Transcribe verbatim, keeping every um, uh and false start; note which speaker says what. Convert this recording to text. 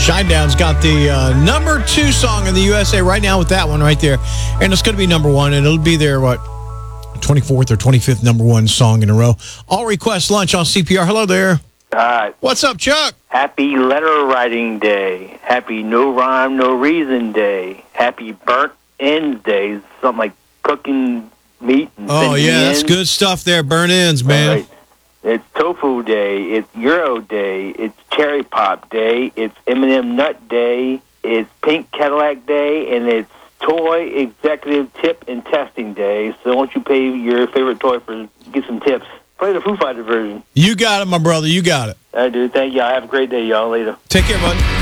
Speaker 1: Shinedown's got the uh, number two song in the U S A right now with that one right there. And it's going to be number one, and it'll be their, what, twenty-fourth or twenty-fifth number one song in a row. All Request Lunch on C P R. Hello there.
Speaker 2: Uh,
Speaker 1: What's up, Chuck?
Speaker 2: Happy Letter Writing Day. Happy No Rhyme, No Reason Day. Happy Burnt Ends Day. Something like cooking meat and
Speaker 1: Oh,
Speaker 2: sending
Speaker 1: yeah, that's
Speaker 2: ends.
Speaker 1: good stuff there. Burn ends, man.
Speaker 2: Right. It's Tofu Day. It's Euro Day. It's Cherry Pop Day. It's M and M Nut Day. It's Pink Cadillac Day. And it's Toy Executive Tip and Testing Day. So why don't you pay your favorite toy for get some tips? Play the Foo Fighters version.
Speaker 1: You got it, my brother. You got it.
Speaker 2: I do. Thank you. Have a great day, y'all. Later.
Speaker 1: Take care, bud.